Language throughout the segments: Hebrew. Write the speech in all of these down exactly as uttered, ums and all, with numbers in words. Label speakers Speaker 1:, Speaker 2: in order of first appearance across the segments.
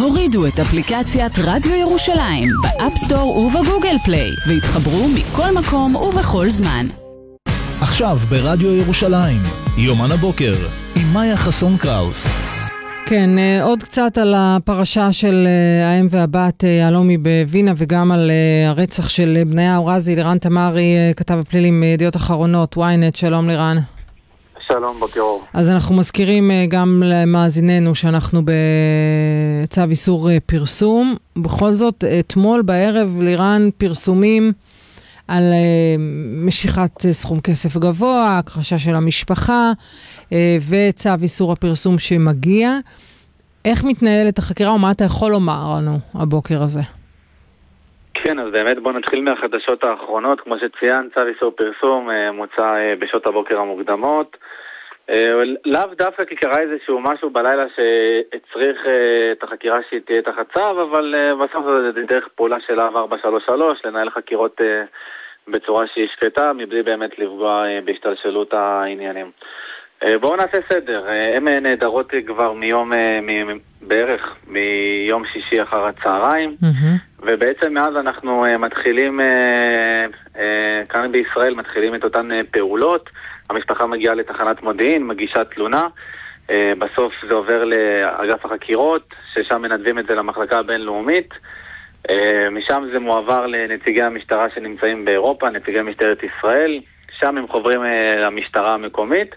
Speaker 1: הורידו את אפליקציית רדיו ירושלים באפסטור ובגוגל פליי והתחברו מכל מקום ובכל זמן.
Speaker 2: עכשיו ברדיו ירושלים, יומן הבוקר עם מאיה חסון קראוס.
Speaker 3: כן, עוד קצת על הפרשה של האם והבת יהלומי בווינה וגם על הרצח של בניה אורזי. לירן תמרי, כתב הפלילים מידיעות אחרונות, וויינט. שלום לירן.
Speaker 4: שלום, בוקר אור.
Speaker 3: אז אנחנו מזכירים גם למאזיננו שאנחנו בצו איסור פרסום. בכל זאת, אתמול בערב לירן פרסומים על משיכת סכום כסף גבוה, הכחשה של המשפחה וצו איסור הפרסום שמגיע. איך מתנהלת החקירה ומה אתה יכול לומר לנו הבוקר הזה?
Speaker 4: כן, אז באמת בוא נתחיל מהחדשות האחרונות. כמו שציין, צו איסור פרסום מוצא בשעות הבוקר המוקדמות. לאו דווקא כי קרה איזשהו משהו בלילה שהצריך את החקירה שהיא תהיה תחת צו, אבל בסוף זה דרך פעולה של להב ארבע שלוש שלוש, לנהל חקירות בצורה שהיא שקטה, מבלי באמת לפגוע בהשתלשלות העניינים. בואו נעשה סדר. הן נהדרות כבר מיום, מ- בערך מיום שישי אחר הצהריים, mm-hmm. ובעצם מאז אנחנו מתחילים, כאן בישראל מתחילים את אותן פעולות. המשפחה מגיעה לתחנת מודיעין, מגישה תלונה, בסוף זה עובר לאגף החקירות, ששם מנדבים את זה למחלקה הבינלאומית, משם זה מועבר לנציגי המשטרה שנמצאים באירופה, נציגי משטרת ישראל, שם הם חוברים למשטרה המקומית,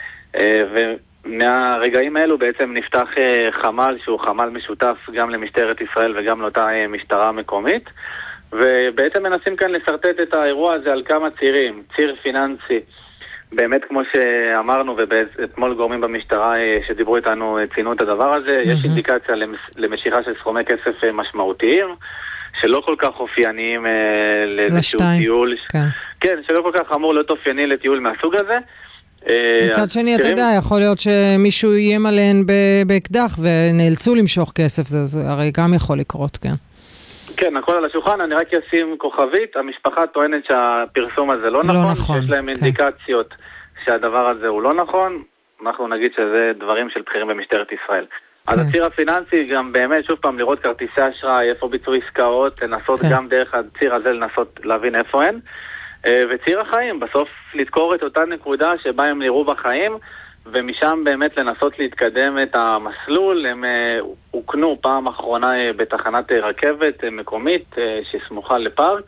Speaker 4: ומהרגעים האלו בעצם נפתח חמ"ל שהוא חמ"ל משותף גם למשטרת ישראל וגם לאותה משטרה המקומית, ובעצם מנסים כאן לסרטט את האירוע הזה על כמה צירים. ציר פיננסי, באמת כמו שאמרנו, ואתמול גורמים במשטרה שדיברו איתנו ציינו את הדבר הזה, mm-hmm. יש אינדיקציה למשיכה של סכומי כסף משמעותיים, שלא כל כך אופייניים לאיזשהו טיול. כן. כן, שלא כל כך אמור להיות אופייני לטיול מהסוג הזה.
Speaker 3: מצד שני, אתה יודע, יכול להיות שמישהו יהיה מלאן באקדח ונאלצו למשוך כסף, זה הרי גם יכול לקרות, כן.
Speaker 4: כן, הכל על השולחן. אני רק אשים כוכבית. המשפחה טוענת שהפרסום הזה לא, לא נכון, נכון, שיש להם כן. אינדיקציות שהדבר הזה הוא לא נכון. אנחנו נגיד שזה דברים של בכירים במשטרת ישראל. כן. אז הציר הפיננסי גם באמת, שוב פעם, לראות כרטיסי אשראי, איפה ביצעו עסקאות, לנסות כן. גם דרך הציר הזה לנסות להבין איפה הן. וציר החיים, בסוף לדקור את אותה נקודה שבה הם נראו בחיים, ומשם באמת לנסות להתקדם את המסלול. הם הוקנו פעם אחרונה בתחנת רכבת מקומית שסמוכה לפארק,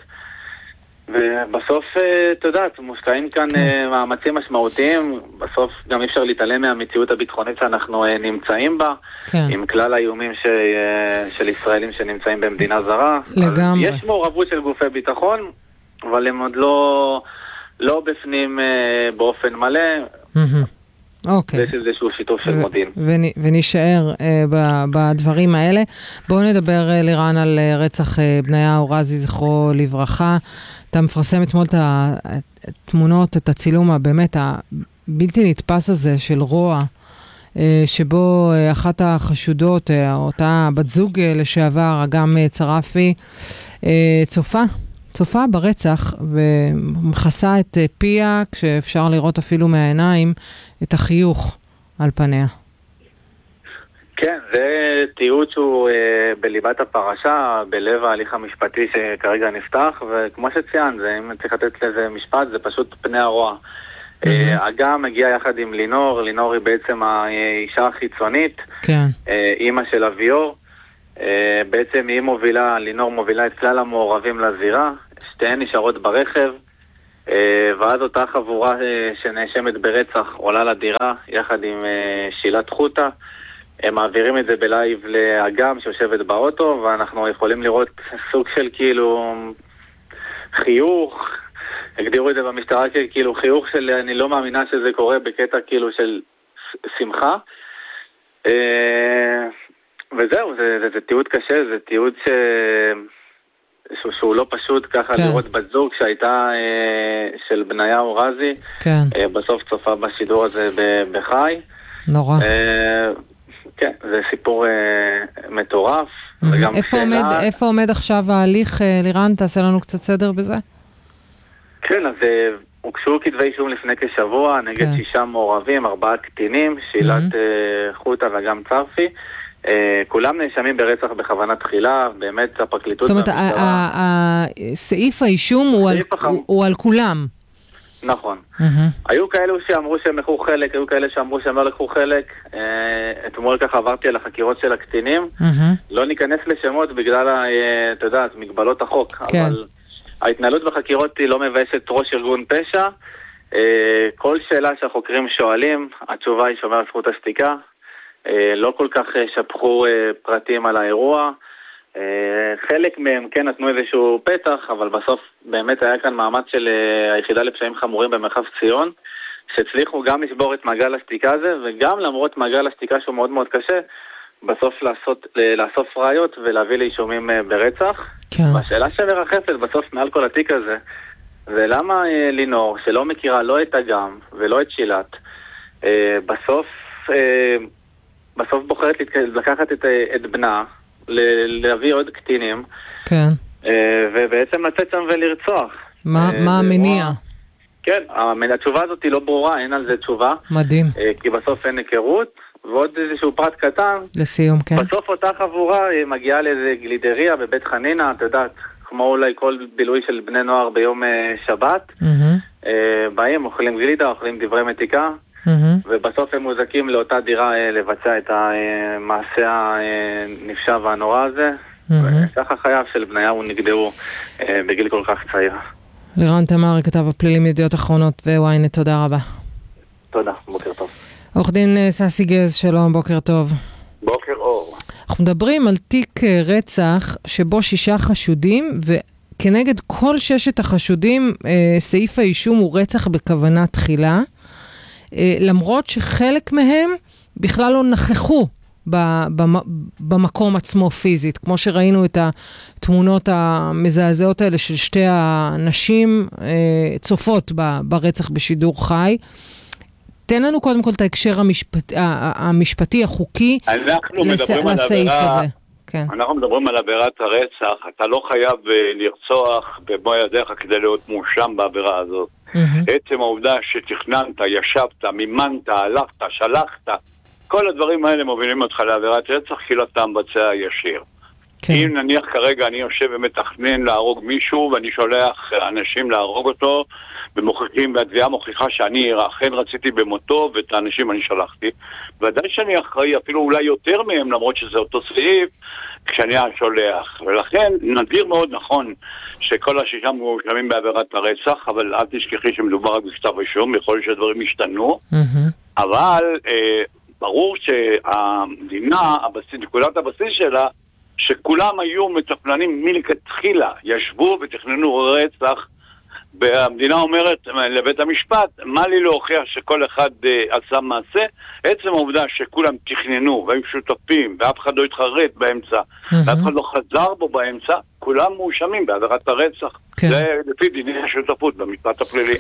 Speaker 4: ובסוף, אתה יודעת, מושקעים כאן מאמצים משמעותיים. בסוף גם אפשר להתעלם מהמציאות הביטחונית שאנחנו נמצאים בה, כן. עם כלל האיומים ש... של ישראלים שנמצאים במדינה זרה.
Speaker 3: לגמרי.
Speaker 4: יש מעורבות של גופי ביטחון, אבל הם עוד לא, לא בפנים באופן מלא.
Speaker 3: אוקיי.
Speaker 4: יש איזשהו שיתוף של מודיעין.
Speaker 3: ונשאר בדברים האלה. בואו נדבר, לירן, על רצח בניה אורזי, זכרו לברכה. אתה מפרסם אתמול את התמונות, את הצילום הבאמת הבלתי נתפס הזה של רוע, שבו אחת החשודות, אותה בת זוג לשעבר, אגם צרפי, צופה. צופה ברצח ומכסה את פיה, כשאפשר לראות אפילו מהעיניים את החיוך על פניה.
Speaker 4: כן, זה תיעוד שהוא אה, בליבת הפרשה, בלב ההליך המשפטי שכרגע נפתח, וכמו שציין, זה, אם צריך לתת לזה משפט, זה פשוט פני הרוע. Mm-hmm. אה, אגם מגיע יחד עם לינור, לינור היא בעצם האישה החיצונית, כן. אה, אימא של אביור, אה, בעצם היא מובילה, לינור מובילה את כלל המעורבים לזירה, שתיהן נשארות ברכב, ואז אותה חבורה שנאשמת ברצח עולה לדירה יחד עם שילת חוטה. הם מעבירים את זה בלייב לאגם שיושבת באוטו, ואנחנו יכולים לראות סוג של כאילו חיוך, הגדירו את זה במשטרה כאילו חיוך של אני לא מאמינה שזה קורה, בקטע כאילו של שמחה. וזהו, זה, זה, זה תיעוד קשה, זה תיעוד ש... שהוא, שהוא לא פשוט ככה כן. לראות בת זוג שהייתה אה, של בניה אורזי, כן. אה, בסוף צופה בשידור הזה בחי.
Speaker 3: נורא.
Speaker 4: אה, כן, זה סיפור אה, מטורף. Mm-hmm. וגם
Speaker 3: איפה, שאלה... עומד, איפה עומד עכשיו ההליך, אה, לירן? תעשה לנו קצת סדר בזה?
Speaker 4: כן, אז אה, הוגשו כתבי אישום לפני כשבוע, נגד כן. שישה מעורבים, ארבעה קטינים, שילת mm-hmm. אה, חוטה וגם צרפי. כולם נאשמים ברצח בכוונה תחילה, באמת הפרקליטות...
Speaker 3: זאת אומרת, סעיף האישום הוא על כולם.
Speaker 4: נכון. היו כאלו שאמרו שהם לקחו חלק, היו כאלה שאמרו שהם לא לקחו חלק. אתמול ככה עברתי על החקירות של הקטינים. לא ניכנס לשמות בגלל, אתה יודעת, מגבלות החוק. אבל ההתנהלות בחקירות היא לא מביישת ראש ארגון פשע. כל שאלה שהחוקרים שואלים, התשובה היא שומר על זכות השתיקה. לא כל כך שפכו פרטים על האירוע. חלק מהם כן נתנו איזשהו פתח, אבל בסוף באמת היה כאן מאמץ של היחידה לפשעים חמורים במרחב ציון, שהצליחו גם לשבור את מעגל השתיקה הזה, וגם למרות מעגל השתיקה שהוא מאוד מאוד קשה, בסוף לעשות, לאסוף ראיות ולהביא לאישומים ברצח. כן. והשאלה שמרחפת בסוף מעל כל התיק הזה, זה למה לינור, שלא מכירה לא את אגם ולא את שילת, בסוף, בסוף בוחרת לקחת את, את בנה, להביא עוד קטינים, כן. ובעצם לצאת שם ולרצוח.
Speaker 3: מה, מה המניע?
Speaker 4: כן, התשובה הזאת היא לא ברורה, אין על זה תשובה.
Speaker 3: מדהים.
Speaker 4: כי בסוף אין היכרות, ועוד איזשהו פרט קטן.
Speaker 3: לסיום, כן.
Speaker 4: בסוף אותה חבורה מגיעה לאיזה גלידריה בבית חנינה, אתה יודעת, כמו אולי כל בילוי של בני נוער ביום שבת. באים, אוכלים גלידה, אוכלים דברי מתיקה. ובסוף הם מוזקים לאותה דירה לבצע את המעשה הנפשע והנורא הזה, וככה חייו של בניהו נגדעו בגיל כל כך צעיר.
Speaker 3: לירן תמרי, כתב הפלילים ידיעות אחרונות וויינט, תודה רבה.
Speaker 4: תודה, בוקר טוב.
Speaker 3: עורך דין ססי גז, שלום, בוקר טוב.
Speaker 5: בוקר אור.
Speaker 3: אנחנו מדברים על תיק רצח שבו שישה חשודים, וכנגד כל ששת החשודים סעיף האישום הוא רצח בכוונה תחילה, למרות שחלק מהם בכלל לא נכחו במקום עצמו פיזית, כמו שראינו את התמונות המזעזעות האלה של שתי הנשים צופות ברצח בשידור חי. תן לנו קודם כל את ההקשר המשפט, המשפטי, החוקי לסעיף הזה. כן.
Speaker 5: אנחנו מדברים על עבירת הרצח, אתה לא חייב לרצוח במו ידיך כדי להיות מואשם בעבירה הזאת. Mm-hmm. עצם העובדה שתכננת, ישבת, מימנת, הלכת, שלחת, כל הדברים האלה מובילים אותך לעבירת רצח, כי לא אתה מבצע ישיר. כן. אם נניח כרגע אני יושב ומתכנן להרוג מישהו, ואני שולח אנשים להרוג אותו, ומוכיחים, והתביעה מוכיחה שאני אכן רציתי במותו, ואת האנשים אני שלחתי, ודאי שאני אחראי אפילו אולי יותר מהם, למרות שזה אותו סעיף, כשאני שולח. ולכן נדיר מאוד נכון שכל השישה מואשמים בעבירת הרצח, אבל אל תשכחי שמדובר רק בכתב אישום, יכול להיות שהדברים השתנו, mm-hmm. אבל אה, ברור שהמדינה, הבסיס, נקודת הבסיס שלה, שכולם היו מתכננים מלכתחילה, ישבו ותכננו רצח, והמדינה אומרת לבית המשפט, מה לי להוכיח שכל אחד uh, עשה מעשה? עצם העובדה שכולם תכננו והיו שותפים ואף אחד לא התחרט באמצע, mm-hmm. ואף אחד לא חזר בו באמצע, כולם מאושמים בעבירת הרצח. כן. זה לפי דיני השותפות במשפט הפלילי.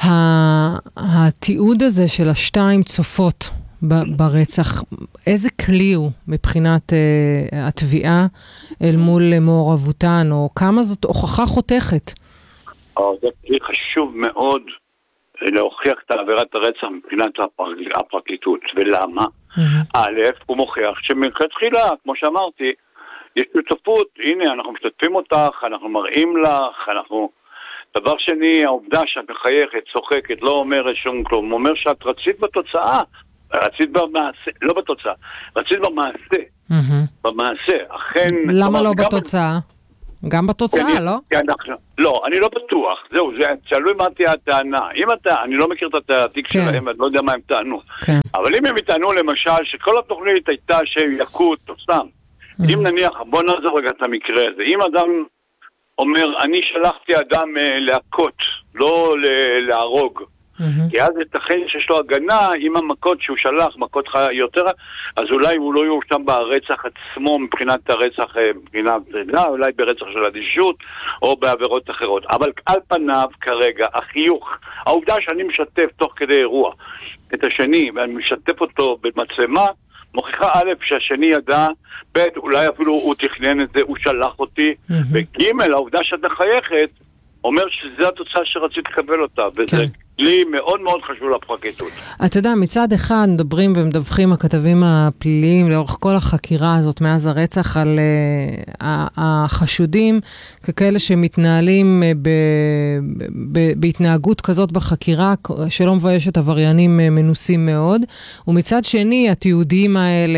Speaker 3: התיעוד הזה של השתיים צופות ברצח, איזה כלי הוא מבחינת uh, התביעה אל מול מעורבותן, או כמה זאת הוכחה חותכת?
Speaker 5: זה כלי חשוב מאוד להוכיח את עבירת הרצח מבחינת הפרקליטות. ולמה? א', הוא מוכיח שמלכתחילה, כמו שאמרתי, יש שותפות, הנה אנחנו משתתפים אותך, אנחנו מראים לך, אנחנו... דבר שני, העובדה שאת מחייכת, צוחקת, לא אומרת שום כלום, הוא אומר שאת רצית בתוצאה, רצית במעשה, לא בתוצאה, רצית במעשה, במעשה, אכן...
Speaker 3: למה לא בתוצאה? גם בתוצאה, לא?
Speaker 5: לא, אני לא בטוח. זהו, זה תלוי מה תהיה הטענה. אם אתה, אני לא מכיר את התיק שלהם, אני לא יודע מה הם טענו. אבל אם הם טענו למשל שכל התוכנית הייתה שיקות, או סתם, אם נניח, בוא נעזור רגע את המקרה הזה. אם אדם אומר, אני שלחתי אדם להכות, לא להרוג, כי אז ייתכן שיש לו הגנה, עם המכות שהוא שלח, מכות חיה יותר, אז אולי הוא לא יורשם ברצח עצמו מבחינת הרצח, מבחינת זנה, אולי ברצח של אדישות, או בעבירות אחרות. אבל על פניו כרגע, החיוך, העובדה שאני משתף תוך כדי אירוע את השני, ואני משתף אותו במצלמה, מוכיחה א' שהשני ידע, ב' אולי אפילו הוא תכנן את זה, הוא שלח אותי, וג' העובדה שאת מחייכת, אומר שזו התוצאה שרצית לקבל אותה, וזה לי מאוד מאוד חשוב לפרקליטות.
Speaker 3: אתה יודע, מצד אחד מדברים ומדווחים הכתבים הפליליים לאורך כל החקירה הזאת מאז הרצח על uh, החשודים ככאלה שמתנהלים uh, ב, ב, בהתנהגות כזאת בחקירה שלא מביישת עבריינים uh, מנוסים מאוד, ומצד שני התיעודים האלה,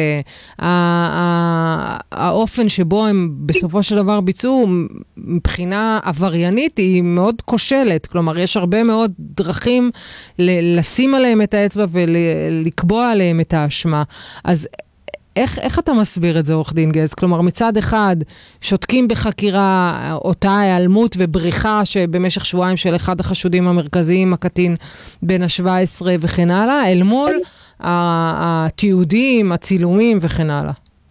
Speaker 3: האופן שבו הם בסופו של דבר ביצעו מבחינה עבריינית היא מאוד כושלת, כלומר יש הרבה מאוד דרכים לשים עליהם את האצבע ולקבוע עליהם את האשמה. אז איך, איך אתה מסביר את זה, עורך דין גז? כלומר, מצד אחד שותקים בחקירה אותה העלמות ובריחה שבמשך שבועיים של אחד החשודים המרכזיים, הקטין בן ה-שבע עשרה וכן הלאה, אל מול התיעודים, הצילומים וכן הלאה.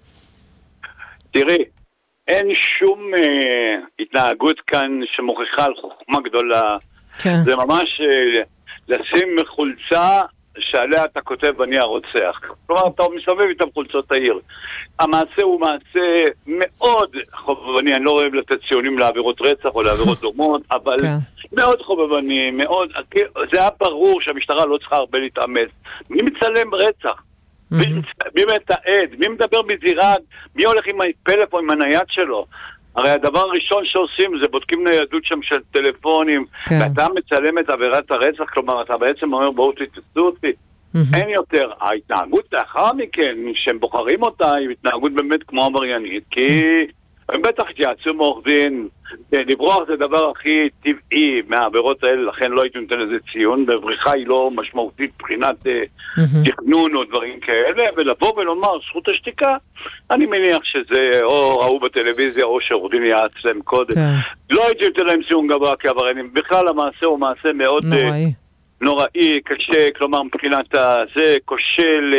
Speaker 5: תראי, אין שום אה, התנהגות כאן שמוכיחה על חוכמה גדולה. כן. זה ממש אה, לשים חולצה שעליה אתה כותב אני הרוצח. כלומר, אתה מסובב איתם חולצות העיר. המעשה הוא מעשה מאוד חובבני, אני לא אוהב לתת ציונים לעבירות רצח או לעבירות דומות, אבל כן. מאוד חובבני, מאוד, זה היה ברור שהמשטרה לא צריכה הרבה להתאמץ. מי מצלם רצח? Mm-hmm. מי, מי מתעד? מי מדבר בזירה? מי הולך עם הפלאפון, עם הנייד שלו? הרי הדבר הראשון שעושים זה בודקים ניידות שם של טלפונים, כן. ואתה מצלם את עבירת הרצח, כלומר אתה בעצם אומר בואו תתפסו אותי. Mm-hmm. אין יותר. ההתנהגות לאחר מכן, שהם בוחרים אותה, היא התנהגות באמת כמו עבריינית, כי הם בטח התייעצו מעורך דין, לברוח זה דבר הכי טבעי מהעבירות האלה, לכן לא הייתי נותן לזה ציון, בבריחה היא לא משמעותית מבחינת mm-hmm. תכנון או דברים כאלה, ולבוא ולומר זכות השתיקה, אני מניח שזה או ראו בטלוויזיה או שעורך דין יעץ להם קודם. כן. לא הייתי נותן להם ציון גבוה כעבריינים, בכלל המעשה הוא מעשה מאוד נוראי, נוראי קשה, כלומר מבחינת זה, כושל,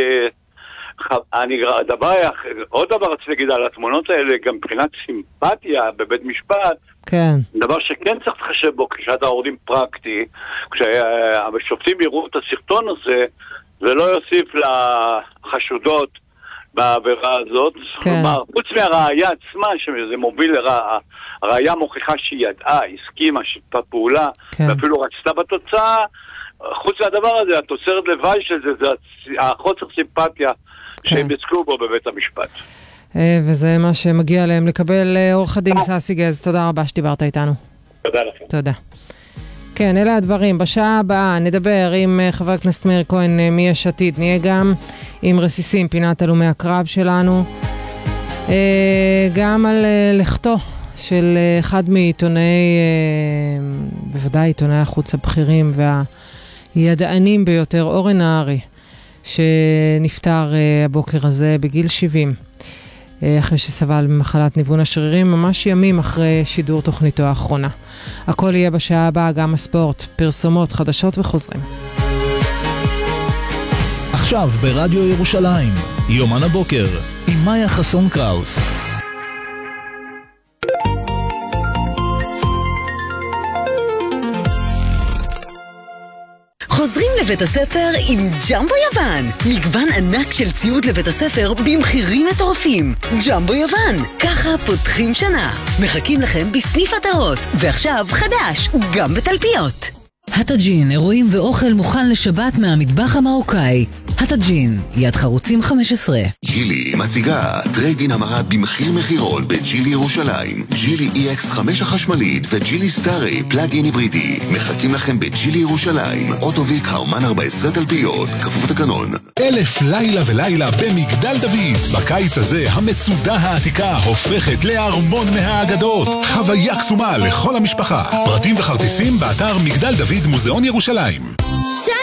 Speaker 5: אני, דבר, עוד דבר רציתי להגיד על התמונות האלה, גם מבחינת סימפתיה בבית משפט, כן. דבר שכן צריך להתחשב בו כשאתה עורדים פרקטי, כשהשופטים יראו את הסרטון הזה, זה לא יוסיף לחשודות בעבירה הזאת. כן. כלומר, חוץ מהראיה עצמה, שזה מוביל לרעה, הראיה מוכיחה שהיא ידעה, הסכימה, שיתפה פעולה, כן. ואפילו רצתה בתוצאה, חוץ מהדבר הזה, התוצרת לוואי של זה, זה החוסר סימפתיה שהם יצקו בו בבית המשפט.
Speaker 3: וזה מה שמגיע להם לקבל. עורך הדין סאסי גז, תודה רבה שדיברת איתנו.
Speaker 5: תודה לכם.
Speaker 3: תודה. כן, אלה הדברים. בשעה הבאה נדבר עם חבר הכנסת מאיר כהן מיש עתיד. נהיה גם עם רסיסים, פינת הלומי הקרב שלנו. גם על לכתו של אחד מעיתונאי, בוודאי עיתונאי החוץ הבכירים והידענים ביותר, אורן נהרי, שנפטר הבוקר הזה בגיל שבעים, אחרי שסבל במחלת ניוון השרירים, ממש ימים אחרי שידור תוכניתו האחרונה. הכל יהיה בשעה הבאה, גם הספורט, פרסומות, חדשות וחוזרים.
Speaker 2: עכשיו ברדיו ירושלים, יומן הבוקר, עם מאיה חסון קראוס.
Speaker 6: חוזרים לבית הספר עם ג'מבו יוון. מגוון ענק של ציוד לבית הספר במחירים מטורפים. ג'מבו יוון, ככה פותחים שנה. מחכים לכם בסניף עטרות, ועכשיו חדש, גם בתלפיות.
Speaker 7: הטאג'ין, אירועים ואוכל מוכן לשבת מהמטבח המרוקאי. הטאג'ין, יד חרוצים חמש עשרה.
Speaker 8: ג'ילי מציגה טריידין המרה במחיר מחירון בג'ילי ירושלים. ג'ילי אי אקס חמש החשמלית וג'ילי סטארי פלאג-אין היברידי. מחכים לכם בג'ילי ירושלים. אוטוביק הרמן ארבע עשרה תלפיות, כפוף תקנון.
Speaker 9: אלף לילה ולילה במגדל דוד. בקיץ הזה המצודה העתיקה הופכת לארמון מהאגדות. חוויה קסומה לכל המשפחה. פרטים וכרטיסים באתר מגדל דוד מוזיאון ירושלים.